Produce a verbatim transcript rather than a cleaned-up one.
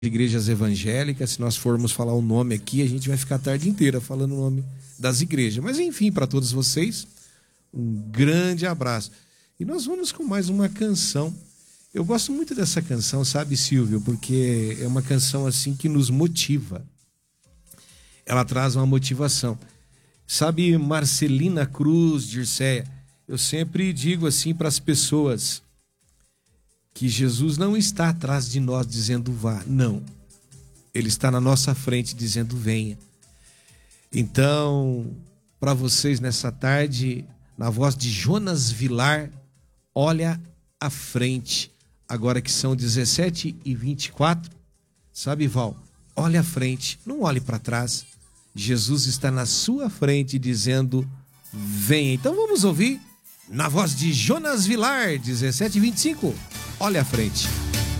igrejas evangélicas. Se nós formos falar o nome aqui, a gente vai ficar a tarde inteira falando o nome das igrejas. Mas enfim, para todos vocês, um grande abraço. E nós vamos com mais uma canção. Eu gosto muito dessa canção, sabe, Silvio? Porque é uma canção assim que nos motiva. Ela traz uma motivação. Sabe, Marcelina Cruz, Dirceia, eu sempre digo assim para as pessoas que Jesus não está atrás de nós dizendo vá, não. Ele está na nossa frente dizendo venha. Então, para vocês nessa tarde, na voz de Jonas Vilar, olha à frente. Agora que são dezessete e vinte e quatro, sabe, Val? Olha à frente, não olhe para trás. Jesus está na sua frente dizendo venha. Então vamos ouvir na voz de Jonas Vilar, dezessete e vinte e cinco. Olha à frente.